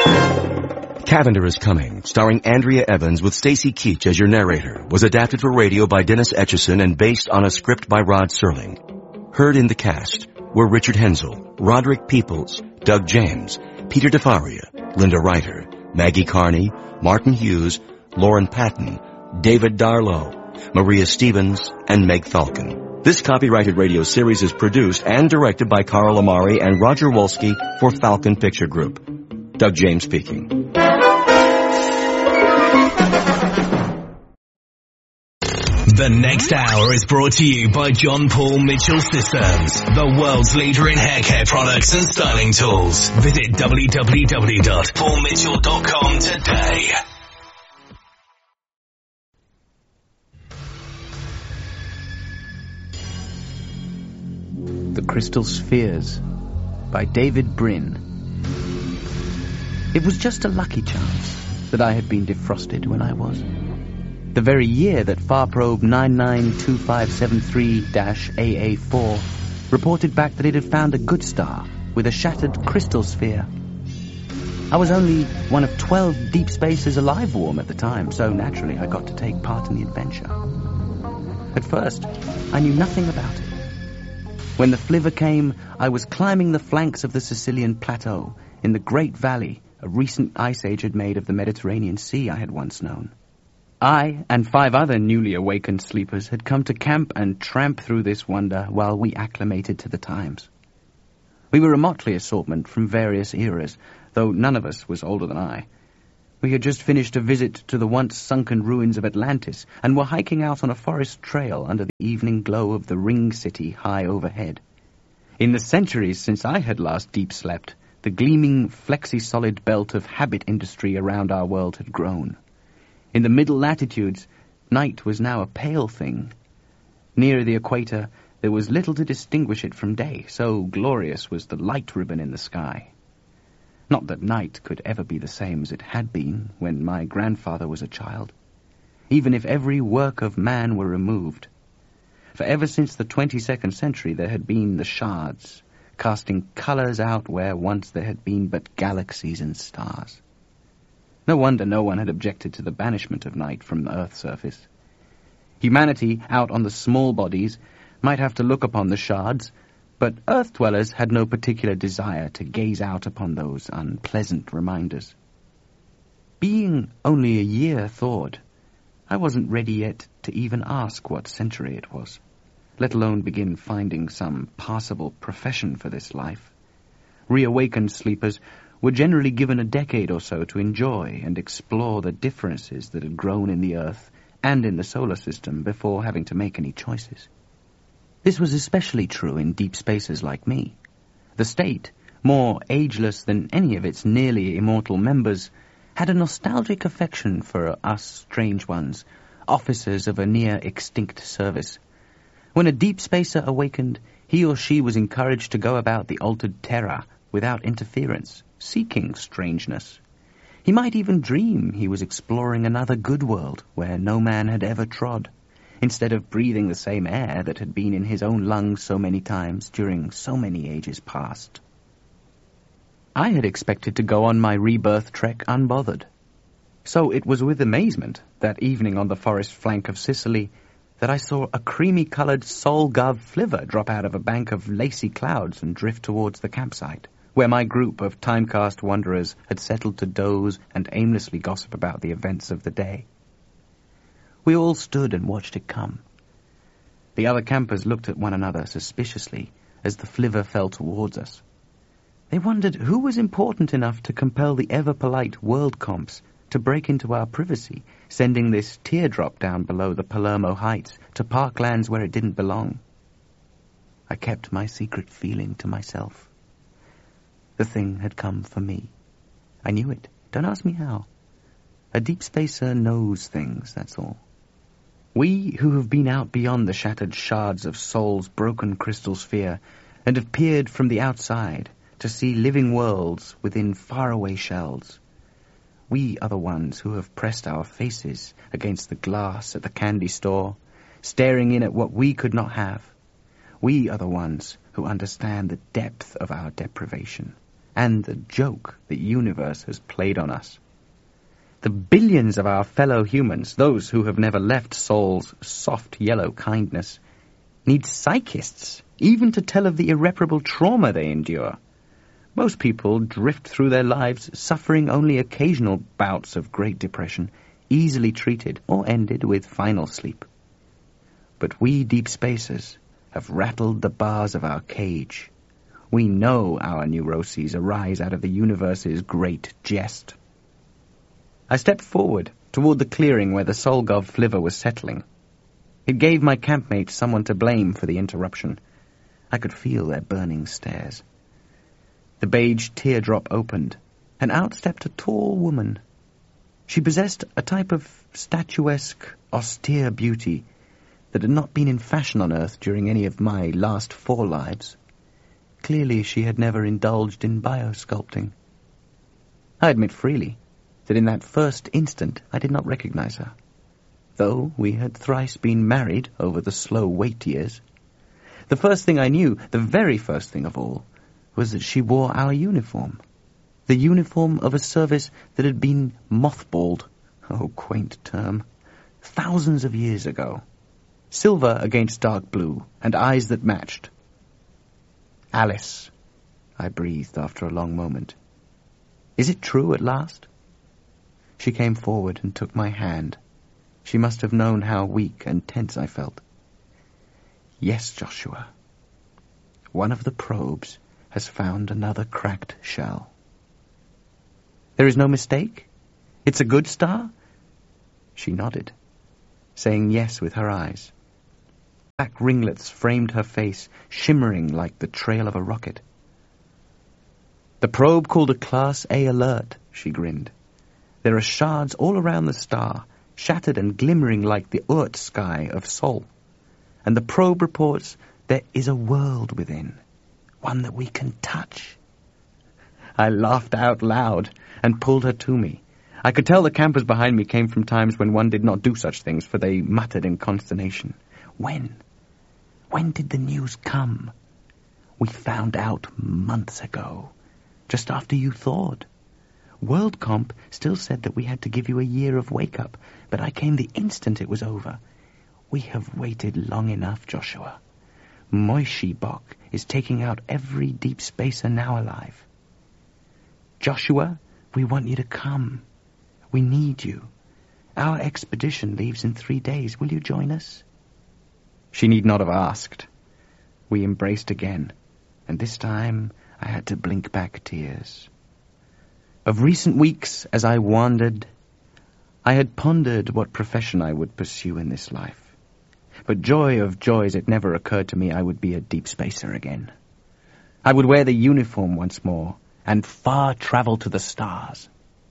Cavender is Coming, starring Andrea Evans with Stacy Keach as your narrator, was adapted for radio by Dennis Etchison and based on a script by Rod Serling. Heard in the cast were Richard Hensel, Roderick Peoples, Doug James, Peter DeFaria, Linda Ryder, Maggie Carney, Martin Hughes, Lauren Patton, David Darlow, Maria Stevens, and Meg Falcon. This copyrighted radio series is produced and directed by Carl Amari and Roger Wolski for Falcon Picture Group. Doug James speaking. The next hour is brought to you by John Paul Mitchell Systems, the world's leader in hair care products and styling tools. Visit www.paulmitchell.com today. The Crystal Spheres by David Brin. It was just a lucky chance that I had been defrosted when I was. The very year that Farprobe 992573-AA4 reported back that it had found a good star with a shattered crystal sphere. I was only one of 12 deep spacers alive warm at the time, so naturally I got to take part in the adventure. At first, I knew nothing about it. When the flivver came, I was climbing the flanks of the Sicilian plateau in the great valley a recent ice age had made of the Mediterranean Sea I had once known. I and 5 other newly awakened sleepers had come to camp and tramp through this wonder while we acclimated to the times. We were a motley assortment from various eras, though none of us was older than I. We had just finished a visit to the once-sunken ruins of Atlantis and were hiking out on a forest trail under the evening glow of the ring city high overhead. In the centuries since I had last deep-slept, the gleaming, flexi-solid belt of habit industry around our world had grown. In the middle latitudes, night was now a pale thing. Near the equator, there was little to distinguish it from day, so glorious was the light ribbon in the sky. Not that night could ever be the same as it had been when my grandfather was a child, even if every work of man were removed. For ever since the 22nd century there had been the shards, casting colours out where once there had been but galaxies and stars. No wonder no one had objected to the banishment of night from the Earth's surface. Humanity, out on the small bodies, might have to look upon the shards, but Earth-dwellers had no particular desire to gaze out upon those unpleasant reminders. Being only a year thawed, I wasn't ready yet to even ask what century it was, let alone begin finding some passable profession for this life. Reawakened sleepers were generally given a decade or so to enjoy and explore the differences that had grown in the Earth and in the solar system before having to make any choices. This was especially true in deep spaces like me. The state, more ageless than any of its nearly immortal members, had a nostalgic affection for us strange ones, officers of a near-extinct service. When a deep spacer awakened, he or she was encouraged to go about the altered terra without interference, seeking strangeness. He might even dream he was exploring another good world where no man had ever trod, instead of breathing the same air that had been in his own lungs so many times during so many ages past. I had expected to go on my rebirth trek unbothered. So it was with amazement that evening on the forest flank of Sicily that I saw a creamy-coloured Sol-Gov flivver drop out of a bank of lacy clouds and drift towards the campsite, where my group of time-cast wanderers had settled to doze and aimlessly gossip about the events of the day. We all stood and watched it come. The other campers looked at one another suspiciously as the flivver fell towards us. They wondered who was important enough to compel the ever-polite world comps to break into our privacy, sending this teardrop down below the Palermo Heights to parklands where it didn't belong. I kept my secret feeling to myself. The thing had come for me. I knew it. Don't ask me how. A deep spacer knows things, that's all. We who have been out beyond the shattered shards of Sol's broken crystal sphere and have peered from the outside to see living worlds within faraway shells. We are the ones who have pressed our faces against the glass at the candy store, staring in at what we could not have. We are the ones who understand the depth of our deprivation and the joke the universe has played on us. The billions of our fellow humans, those who have never left Sol's soft yellow kindness, need psychists, even to tell of the irreparable trauma they endure. Most people drift through their lives suffering only occasional bouts of Great Depression, easily treated or ended with final sleep. But we deep spacers have rattled the bars of our cage. We know our neuroses arise out of the universe's great jest. I stepped forward toward the clearing where the Solgov flivver was settling. It gave my campmates someone to blame for the interruption. I could feel their burning stares. The beige teardrop opened, and out stepped a tall woman. She possessed a type of statuesque, austere beauty that had not been in fashion on Earth during any of my last 4 lives. Clearly she had never indulged in biosculpting. I admit freely that in that first instant I did not recognize her, though we had thrice been married over the slow wait years. The first thing I knew, the very first thing of all, was that she wore our uniform, the uniform of a service that had been mothballed, oh, quaint term, thousands of years ago. Silver against dark blue, and eyes that matched. "Alice," I breathed after a long moment. "Is it true at last?" She came forward and took my hand. She must have known how weak and tense I felt. "Yes, Joshua. One of the probes has found another cracked shell." "There is no mistake? It's a good star?" She nodded, saying yes with her eyes. Black ringlets framed her face, shimmering like the trail of a rocket. "The probe called a Class A alert," she grinned. "There are shards all around the star, shattered and glimmering like the Oort sky of Sol. And the probe reports there is a world within, one that we can touch." I laughed out loud and pulled her to me. I could tell the campers behind me came from times when one did not do such things, for they muttered in consternation. When? When did the news come? "We found out months ago, just after you thawed. WorldComp still said that we had to give you a year of wake-up, but I came the instant it was over. We have waited long enough, Joshua. Moishi Bok is taking out every deep spacer now alive. Joshua, we want you to come. We need you. Our expedition leaves in 3 days. Will you join us?" She need not have asked. We embraced again, and this time I had to blink back tears. Of recent weeks, as I wandered, I had pondered what profession I would pursue in this life. But joy of joys, it never occurred to me I would be a deep spacer again. I would wear the uniform once more, and far travel to the stars.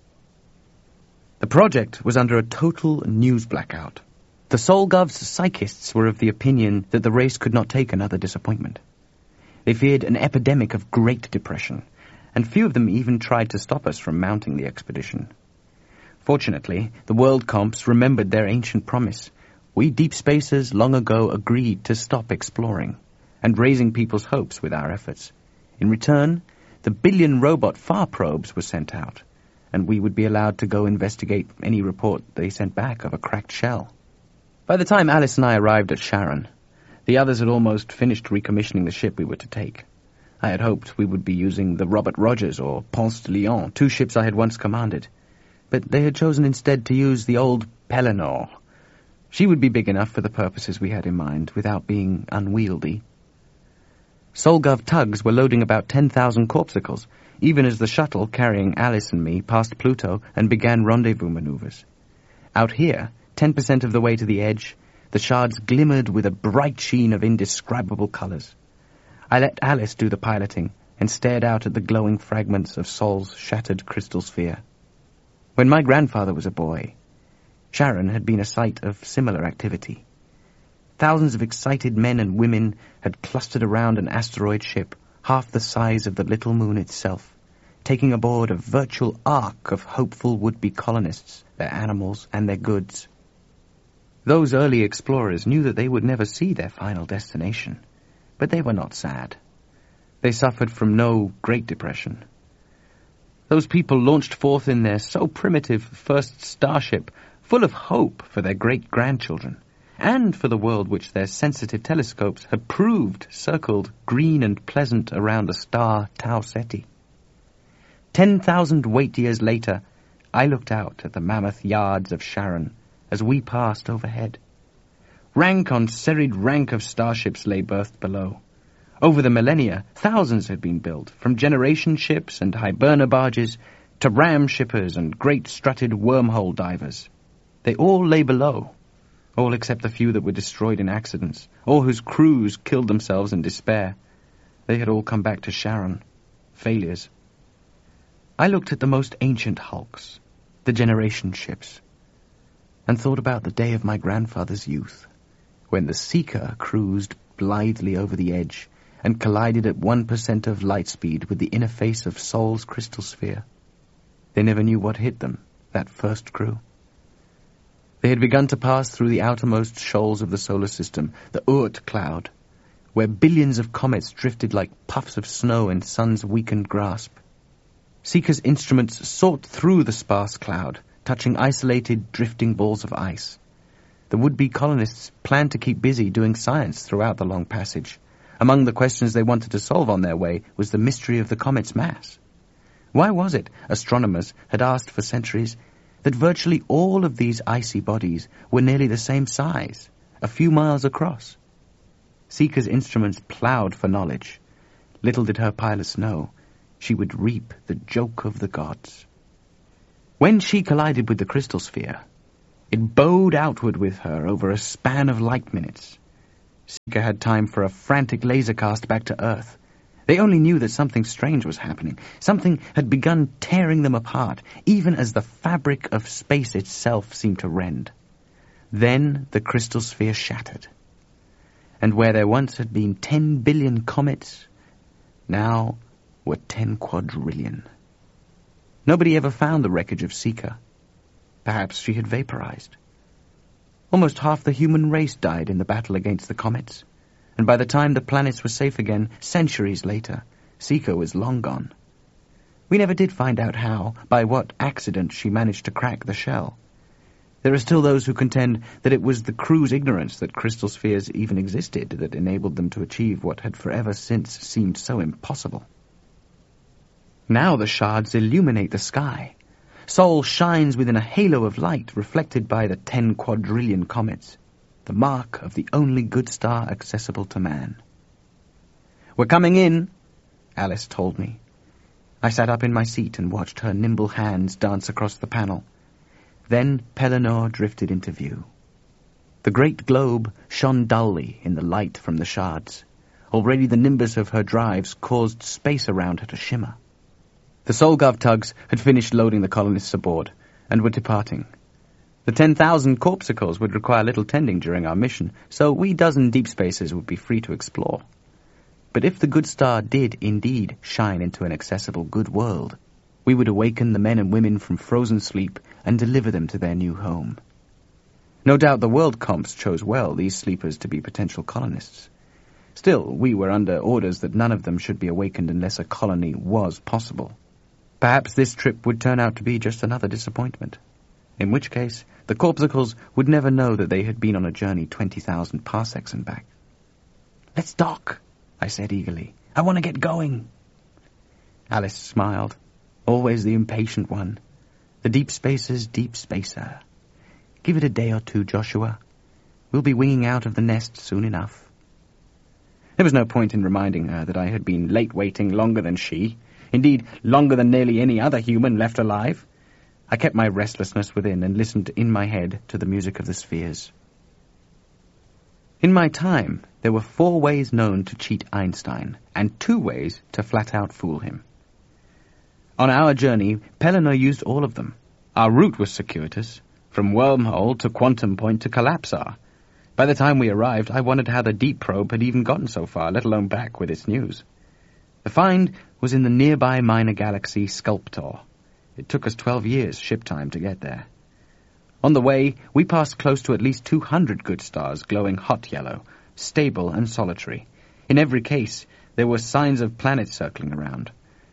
The project was under a total news blackout. The Solgov's psychists were of the opinion that the race could not take another disappointment. They feared an epidemic of Great Depression, and few of them even tried to stop us from mounting the expedition. Fortunately, the WorldComps remembered their ancient promise. We deep spacers long ago agreed to stop exploring and raising people's hopes with our efforts. In return, the billion robot FAR probes were sent out, and we would be allowed to go investigate any report they sent back of a cracked shell. By the time Alice and I arrived at Sharon, the others had almost finished recommissioning the ship we were to take. I had hoped we would be using the Robert Rogers or Ponce de Leon, 2 ships I had once commanded, but they had chosen instead to use the old Pelennor. She would be big enough for the purposes we had in mind, without being unwieldy. Solgov tugs were loading about 10,000 corpuscles, even as the shuttle carrying Alice and me passed Pluto and began rendezvous maneuvers. Out here, 10% of the way to the edge, the shards glimmered with a bright sheen of indescribable colors. I let Alice do the piloting and stared out at the glowing fragments of Sol's shattered crystal sphere. When my grandfather was a boy, Sharon had been a site of similar activity. Thousands of excited men and women had clustered around an asteroid ship, half the size of the little moon itself, taking aboard a virtual ark of hopeful would-be colonists, their animals and their goods. Those early explorers knew that they would never see their final destination, but they were not sad. They suffered from no Great Depression. Those people launched forth in their so primitive first starship, full of hope for their great-grandchildren, and for the world which their sensitive telescopes had proved circled green and pleasant around the star Tau Ceti. 10,000 wait years later, I looked out at the mammoth yards of Charon as we passed overhead. Rank on serried rank of starships lay berthed below. Over the millennia, thousands had been built, from generation ships and hiberna barges to ram shippers and great strutted wormhole divers. They all lay below, all except the few that were destroyed in accidents, or whose crews killed themselves in despair. They had all come back to Charon, failures. I looked at the most ancient hulks, the generation ships, and thought about the day of my grandfather's youth, when the Seeker cruised blithely over the edge and collided at 1% of light speed with the inner face of Sol's crystal sphere. They never knew what hit them, that first crew. They had begun to pass through the outermost shoals of the solar system, the Oort cloud, where billions of comets drifted like puffs of snow in sun's weakened grasp. Seeker's instruments sought through the sparse cloud, touching isolated, drifting balls of ice. The would-be colonists planned to keep busy doing science throughout the long passage. Among the questions they wanted to solve on their way was the mystery of the comet's mass. Why was it, astronomers had asked for centuries, that virtually all of these icy bodies were nearly the same size, a few miles across? Seeker's instruments ploughed for knowledge. Little did her pilots know she would reap the joke of the gods. When she collided with the crystal sphere, it bowed outward with her over a span of light minutes. Seeker had time for a frantic laser cast back to Earth. They only knew that something strange was happening. Something had begun tearing them apart, even as the fabric of space itself seemed to rend. Then the crystal sphere shattered. And where there once had been 10 billion comets, now were 10 quadrillion. Nobody ever found the wreckage of Seeker. Perhaps she had vaporized. Almost half the human race died in the battle against the comets, and by the time the planets were safe again, centuries later, Seeker was long gone. We never did find out how, by what accident she managed to crack the shell. There are still those who contend that it was the crew's ignorance that crystal spheres even existed that enabled them to achieve what had forever since seemed so impossible. Now the shards illuminate the sky. Sol shines within a halo of light reflected by the 10 quadrillion comets, the mark of the only good star accessible to man. "We're coming in," Alice told me. I sat up in my seat and watched her nimble hands dance across the panel. Then Pellinore drifted into view. The great globe shone dully in the light from the shards. Already the nimbus of her drives caused space around her to shimmer. The Solgov tugs had finished loading the colonists aboard and were departing. The 10,000 corpuscles would require little tending during our mission, so we dozen deep spacers would be free to explore. But if the good star did indeed shine into an accessible good world, we would awaken the men and women from frozen sleep and deliver them to their new home. No doubt the world comps chose well these sleepers to be potential colonists. Still, we were under orders that none of them should be awakened unless a colony was possible. Perhaps this trip would turn out to be just another disappointment, in which case the corpuscles would never know that they had been on a journey 20,000 parsecs and back. "Let's dock," I said eagerly. "I want to get going." Alice smiled, always the impatient one. The deep spacer's deep spacer. "Give it a day or two, Joshua. We'll be winging out of the nest soon enough." There was no point in reminding her that I had been late waiting longer than she, indeed longer than nearly any other human left alive. I kept my restlessness within and listened in my head to the music of the spheres. In my time, there were 4 ways known to cheat Einstein, and 2 ways to flat-out fool him. On our journey, Pellinore used all of them. Our route was circuitous, from wormhole to quantum point to collapsar. By the time we arrived, I wondered how the deep probe had even gotten so far, let alone back with its news. The find was in the nearby minor galaxy Sculptor. It took us 12 years ship time to get there. On the way, we passed close to at least 200 good stars glowing hot yellow, stable and solitary. In every case, there were signs of planets circling around.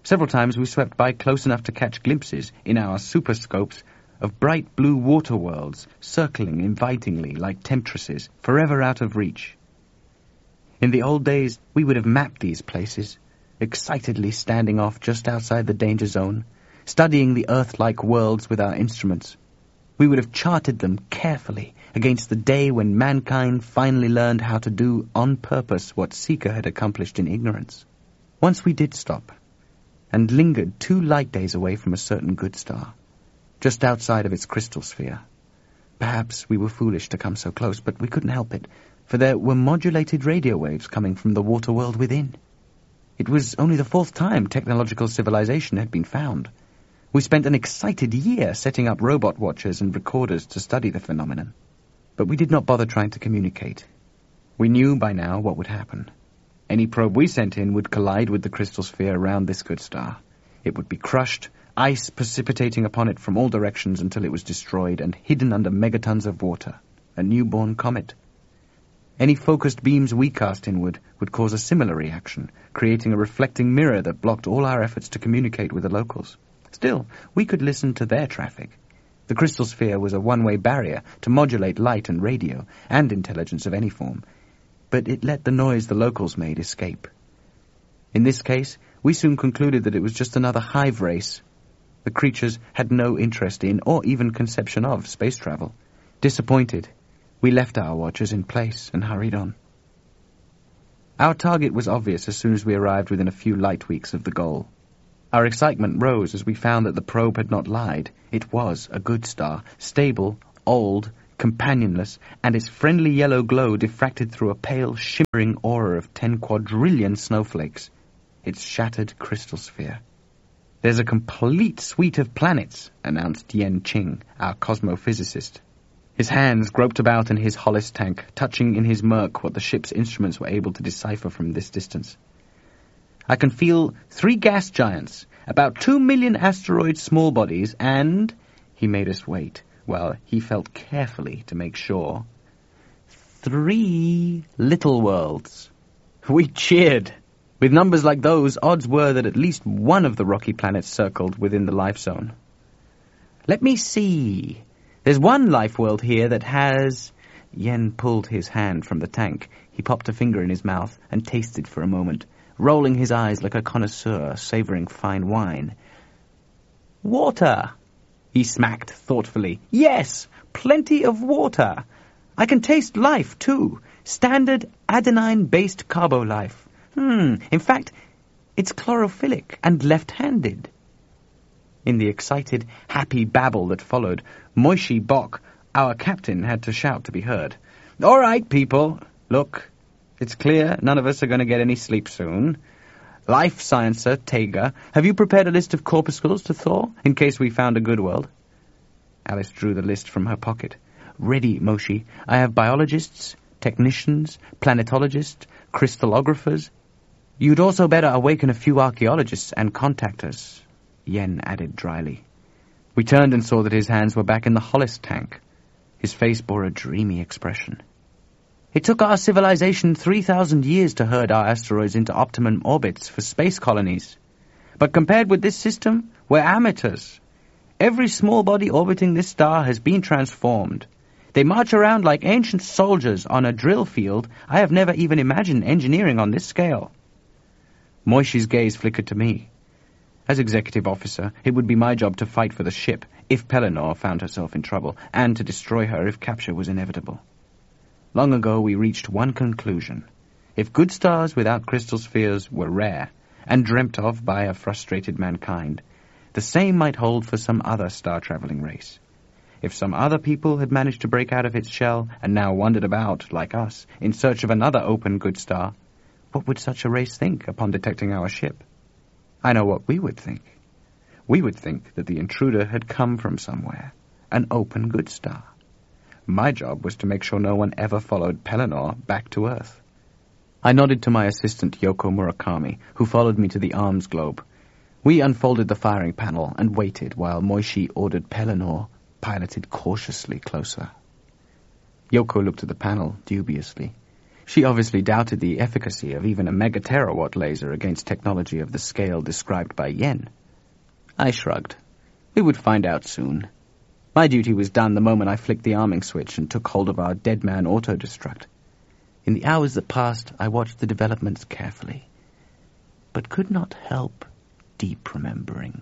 Several times we swept by close enough to catch glimpses, in our superscopes, of bright blue water worlds circling invitingly like temptresses, forever out of reach. In the old days, we would have mapped these places, excitedly standing off just outside the danger zone, studying the Earth-like worlds with our instruments. We would have charted them carefully against the day when mankind finally learned how to do on purpose what Seeker had accomplished in ignorance. Once we did stop, and lingered 2 light days away from a certain good star, just outside of its crystal sphere. Perhaps we were foolish to come so close, but we couldn't help it, for there were modulated radio waves coming from the water world within. It was only the 4th time technological civilization had been found. We spent an excited year setting up robot watchers and recorders to study the phenomenon. But we did not bother trying to communicate. We knew by now what would happen. Any probe we sent in would collide with the crystal sphere around this good star. It would be crushed, ice precipitating upon it from all directions until it was destroyed and hidden under megatons of water. A newborn comet. Any focused beams we cast inward would cause a similar reaction, creating a reflecting mirror that blocked all our efforts to communicate with the locals. Still, we could listen to their traffic. The crystal sphere was a one-way barrier to modulate light and radio, and intelligence of any form, but it let the noise the locals made escape. In this case, we soon concluded that it was just another hive race. The creatures had no interest in, or even conception of, space travel. Disappointed, we left our watchers in place and hurried on. Our target was obvious as soon as we arrived within a few light weeks of the goal. Our excitement rose as we found that the probe had not lied. It was a good star, stable, old, companionless, and its friendly yellow glow diffracted through a pale, shimmering aura of 10 quadrillion snowflakes. Its shattered crystal sphere. "There's a complete suite of planets," announced Yen Qing, our cosmophysicist. His hands groped about in his Hollis tank, touching in his murk what the ship's instruments were able to decipher from this distance. "I can feel 3 gas giants, about 2 million asteroid small bodies, and—" He made us wait, while he felt carefully to make sure. 3 little worlds. We cheered. With numbers like those, odds were that at least one of the rocky planets circled within the life zone. "Let me see. There's one life world here that has—" Yen pulled his hand from the tank. He popped a finger in his mouth and tasted for a moment, rolling his eyes like a connoisseur savoring fine wine. "Water," he smacked thoughtfully. "Yes, plenty of water. I can taste life, too. Standard adenine-based carbo-life. In fact, it's chlorophyllc and left-handed." In the excited, happy babble that followed, Moishi Bok, our captain, had to shout to be heard. "All right, people. Look, it's clear none of us are going to get any sleep soon. Life Sciencer, Tega, have you prepared a list of corpuscles to thaw, in case we found a good world?" Alice drew the list from her pocket. "Ready, Moshi. I have biologists, technicians, planetologists, crystallographers. You'd also better awaken a few archaeologists and contact us," Yen added dryly. We turned and saw that his hands were back in the Hollis tank. His face bore a dreamy expression. "It took our civilization 3,000 years to herd our asteroids into optimum orbits for space colonies. But compared with this system, we're amateurs. Every small body orbiting this star has been transformed. They march around like ancient soldiers on a drill field. I have never even imagined engineering on this scale." Moishi's gaze flickered to me. As executive officer, it would be my job to fight for the ship if Pelennor found herself in trouble, and to destroy her if capture was inevitable. Long ago we reached one conclusion. If good stars without crystal spheres were rare, and dreamt of by a frustrated mankind, the same might hold for some other star-traveling race. If some other people had managed to break out of its shell and now wandered about, like us, in search of another open good star, what would such a race think upon detecting our ship? I know what we would think. We would think that the intruder had come from somewhere, an open good star. My job was to make sure no one ever followed Pelennor back to Earth. I nodded to my assistant Yoko Murakami, who followed me to the arms globe. We unfolded the firing panel and waited while Moishi ordered Pelennor piloted cautiously closer. Yoko looked at the panel dubiously. She obviously doubted the efficacy of even a megaterawatt laser against technology of the scale described by Yen. I shrugged. We would find out soon. My duty was done the moment I flicked the arming switch and took hold of our dead man auto-destruct. In the hours that passed, I watched the developments carefully, but could not help deep remembering.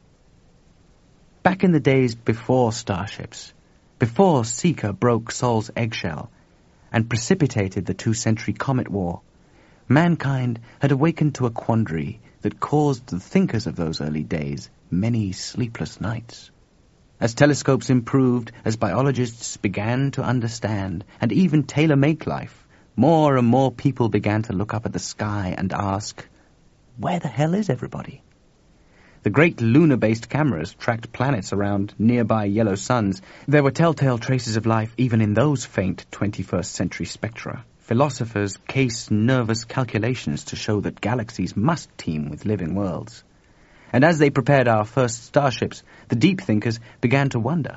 Back in the days before starships, before Seeker broke Sol's eggshell and precipitated the 2-century Comet War, mankind had awakened to a quandary that caused the thinkers of those early days many sleepless nights. As telescopes improved, as biologists began to understand and even tailor-make life, more and more people began to look up at the sky and ask, where the hell is everybody? The great lunar-based cameras tracked planets around nearby yellow suns. There were telltale traces of life even in those faint 21st century spectra. Philosophers cased nervous calculations to show that galaxies must teem with living worlds. And as they prepared our first starships, the deep thinkers began to wonder.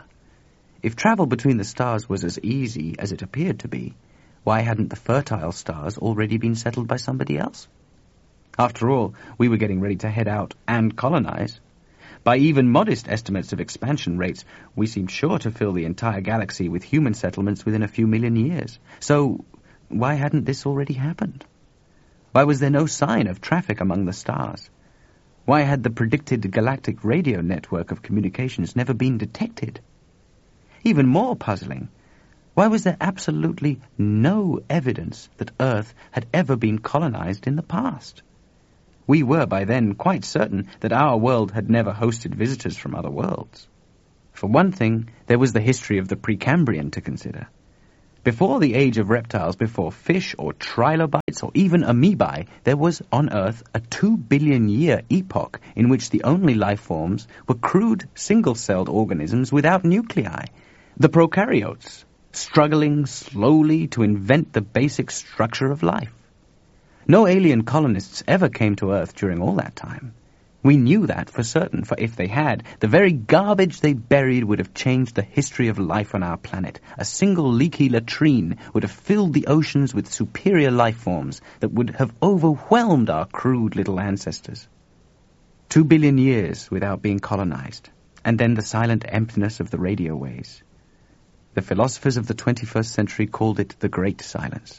If travel between the stars was as easy as it appeared to be, why hadn't the fertile stars already been settled by somebody else? After all, we were getting ready to head out and colonize. By even modest estimates of expansion rates, we seemed sure to fill the entire galaxy with human settlements within a few million years. So, why hadn't this already happened? Why was there no sign of traffic among the stars? Why had the predicted galactic radio network of communications never been detected? Even more puzzling, why was there absolutely no evidence that Earth had ever been colonized in the past? We were by then quite certain that our world had never hosted visitors from other worlds. For one thing, there was the history of the Precambrian to consider. Before the age of reptiles, before fish or trilobites or even amoebae, there was on Earth a 2 billion year epoch in which the only life forms were crude single-celled organisms without nuclei, the prokaryotes, struggling slowly to invent the basic structure of life. No alien colonists ever came to Earth during all that time. We knew that for certain, for if they had, the very garbage they buried would have changed the history of life on our planet. A single leaky latrine would have filled the oceans with superior life forms that would have overwhelmed our crude little ancestors. 2 billion years without being colonized, and then the silent emptiness of the radio waves. The philosophers of the 21st century called it the Great Silence.